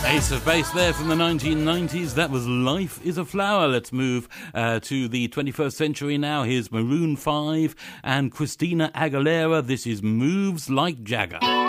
Ace of Base there from the 1990s. That was Life is a Flower. Let's move to the 21st century now. Here's Maroon 5 and Christina Aguilera. This is Moves Like Jagger.